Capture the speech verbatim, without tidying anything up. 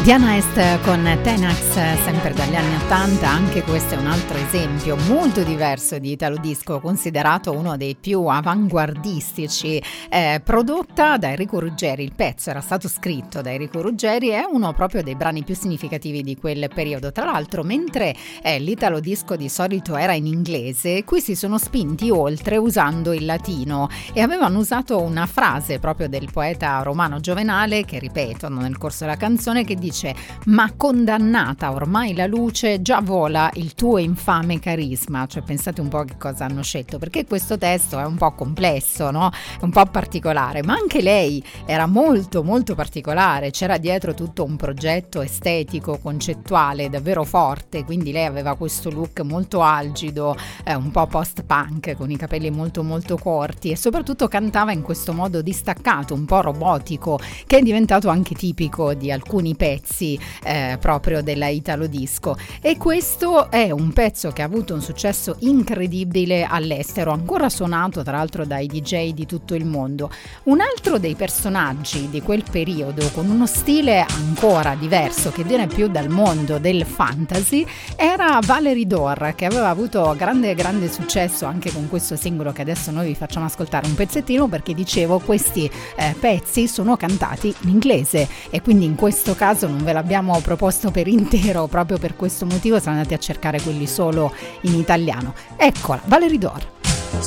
Diana Est con Tenax, sempre dagli anni ottanta. Anche questo è un altro esempio molto diverso di Italo Disco, considerato uno dei più avanguardistici, eh, prodotta da Enrico Ruggeri. Il pezzo era stato scritto da Enrico Ruggeri, è uno proprio dei brani più significativi di quel periodo. Tra l'altro, mentre eh, l'Italo Disco di solito era in inglese, qui si sono spinti oltre usando il latino e avevano usato una frase proprio del poeta romano Giovenale, che ripetono nel corso della canzone, che dice: ma condannata ormai la luce, già vola il tuo infame carisma. Cioè, pensate un po' che cosa hanno scelto, perché questo testo è un po' complesso, no? È un po' particolare, ma anche lei era molto molto particolare. C'era dietro tutto un progetto estetico, concettuale davvero forte, quindi lei aveva questo look molto algido, eh, un po' post-punk, con i capelli molto molto corti, e soprattutto cantava in questo modo distaccato, un po' robotico, che è diventato anche tipico di alcuni pezzi eh, proprio della Italo Disco. E questo è un pezzo che ha avuto un successo incredibile all'estero, ancora suonato tra l'altro dai D J di tutto il mondo. Un altro dei personaggi di quel periodo, con uno stile ancora diverso, che viene più dal mondo del fantasy, era Valerie Dore, che aveva avuto grande grande successo anche con questo singolo che adesso noi vi facciamo ascoltare un pezzettino, perché dicevo questi eh, pezzi sono cantati in inglese, e quindi in questo caso non ve l'abbiamo proposto per intero proprio per questo motivo, siamo andati a cercare quelli solo in italiano. Eccola, Valerie Dore.